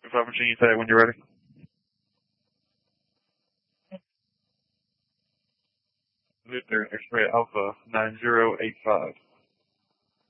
5 machine, you say it when you're ready. Victor X-ray Alpha 9085.